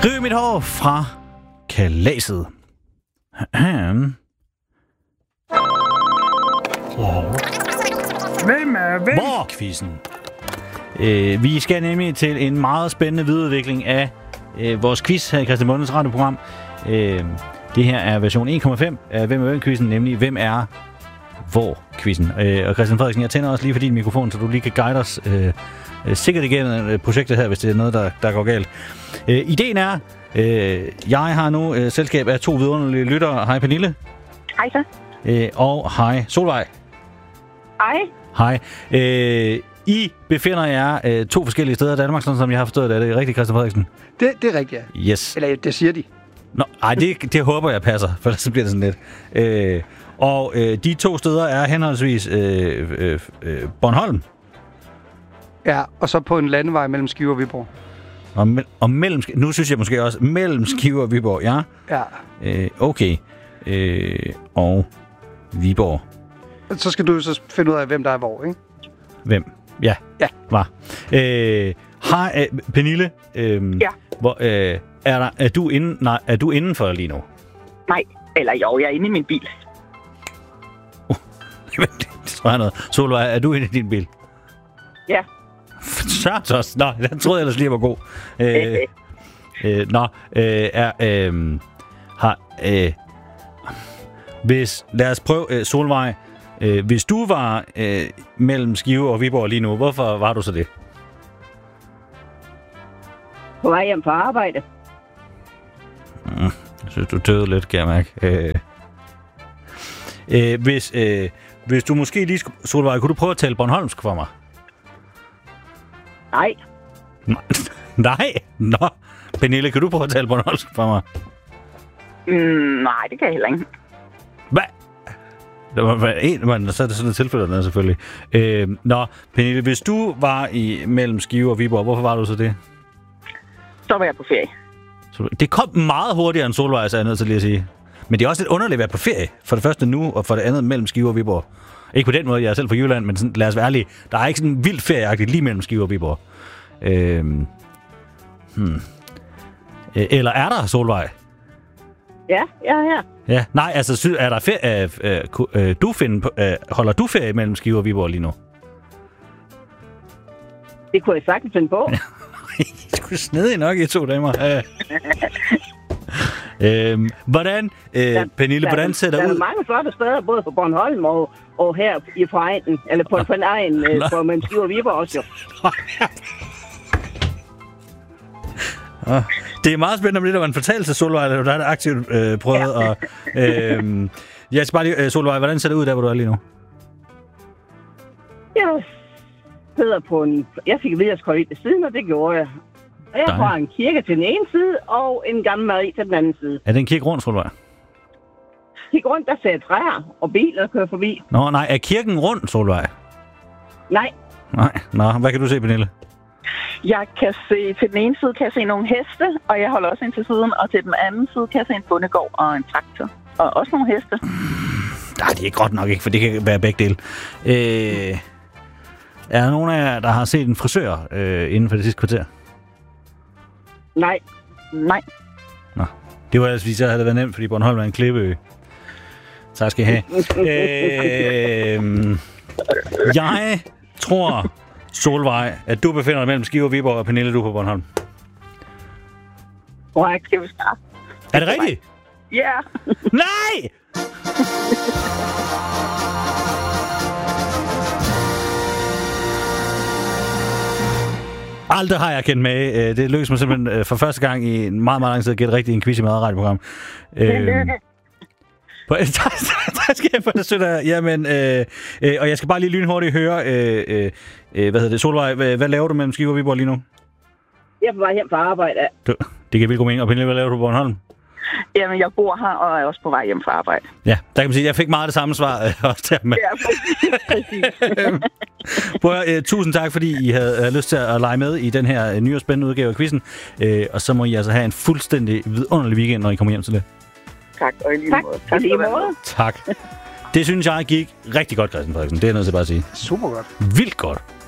Riv mit hår fra kalaset. Hvem er hvem? Hvor-quizzen. Vi skal nemlig til en meget spændende videreudvikling af vores quiz her i Christian Bondes radioprogram. Det her er version 1,5 af Hvem er hvem-quizzen, nemlig Hvem er hvor-quizzen. Og Christian Frederiksen, jeg tænder også lige for din mikrofon, så du lige kan guide os sikkert igennem projektet her, hvis det er noget, der går galt. Ideen er, jeg har nu selskab af 2 vidunderlige lyttere. Hej Pernille. Hej så. Og hej Solvej. Hej. Hej. I befinder jer 2 forskellige steder i Danmark, sådan som jeg har forstået det. Er det rigtigt, Christian Frederiksen? Det er rigtigt, ja. Yes. Eller det siger de. Nå, ej, det håber jeg passer, for så bliver det sådan lidt. Og de 2 steder er henholdsvis Bornholm. Ja, og så på en landevej mellem Skive og Viborg. Og mellem, nu synes jeg måske også, mellem Skive og Viborg, ja? Ja. Okay. Og Viborg. Så skal du så finde ud af, hvem der er hvor, ikke? Hvem? Ja. Ja. Var. Hej, Pernille. Ja. Hvor, er du indenfor lige nu? Nej, eller jo, jeg er inde i min bil. Det tror jeg noget. Solvej, er du inde i din bil? Ja. Sørg. Nå, den troede jeg ellers lige var god. Lad os prøve, Solvej. Hvis du var mellem Skive og Viborg lige nu, hvorfor var du så det? På vej hjem på arbejde. Jeg synes, du døde lidt, kan jeg mærke. Hvis du måske lige skulle... Solvej, kunne du prøve at tale bornholmsk for mig? Nej. Nej? Nå. Pernille, kan du prøve at tale bornholmsk for mig? Nej, det kan jeg heller ikke. Hvad? Så er det sådan et tilfælde, der selvfølgelig. Pernille, hvis du var mellem Skive og Viborg, hvorfor var du så det? Så var jeg på ferie. Det kom meget hurtigere end Solvej, så er jeg nødt til lige at sige. Men det er også lidt underligt at være på ferie. For det første nu, og for det andet mellem Skive og Viborg. Ikke på den måde, jeg er selv fra Jylland, men sådan, lad os være ærlige. Der er ikke sådan vildt ferieagtigt lige mellem Skive og Viborg. Eller er der, Solvej? Ja, jeg er her. Ja, nej, altså, er der ferie? Holder du ferie mellem Skive og Viborg lige nu? Det kunne jeg sagtens finde på. I skulle snedig nok, I 2 damer. Hvordan, Pernille, hvordan ser det ud? Der er mange flotte steder, både på Bornholm og her i Foregen, eller på en egen, hvor man Skive og Viborg også jo. Det er meget spændende om det, der var en fortælling, Solvej, der er det aktivt prøvet. Ja. Og, jeg skal bare lige, Solvej, hvordan ser det ud der, hvor du er lige nu? Jeg sidder på jeg fik videre ind ved siden, og det gjorde jeg. Og jeg har en kirke til den ene side, og en gammel Marie til den anden side. Er det en kirke rundt, Solvej? Kirke rundt, der ser træer, og biler kører forbi. Nå, nej, er kirken rundt, Solvej? Nej. Nå, hvad kan du se, Pernille? Jeg kan se, til den ene side kan jeg se nogle heste, og jeg holder også ind til siden, og til den anden side kan jeg se en bondegård og en traktor. Og også nogle heste. Nej, det er godt nok ikke, for det kan være begge dele. Er der nogen af jer, der har set en frisør inden for det sidste kvarter? Nej. Nå, det var altså, hvis jeg havde været nemt, fordi Bornholm er en klippeø. Tak skal I have. Jeg tror, Solvej, at du befinder dig mellem Skive og Viborg, og Pernille, du på Bornholm. Korrekt, skal vi starte. Er det rigtigt? Ja. Nej! Aldrig har jeg kendt med. Det lykkedes mig simpelthen for første gang i en meget, meget lang tid at gætte rigtigt i en quiz i radioprogram. Tak skal jeg for det, sødt. Jamen, og jeg skal bare lige lynhurtigt høre, Solvej, hvad laver du mellem Skive og Viborg lige nu? Jeg er på vej hjem fra arbejde. Det kan virkelig god mening. Og Pernille, hvad laver du på Bornholm? Jamen, jeg bor her og er også på vej hjem fra arbejde. Ja, der kan man sige, at jeg fik meget det samme svar også der med. Ja, præcis. Tusind tak, fordi I havde lyst til at lege med i den her nye og spændende udgave af quizzen. Og så må I altså have en fuldstændig vidunderlig weekend, når I kommer hjem til det. Tak, og i lige måde. Tak, lige måde. Tak. Det synes jeg gik rigtig godt, Christian Frederiksen. Det er noget til bare at sige. Super godt. Vildt godt.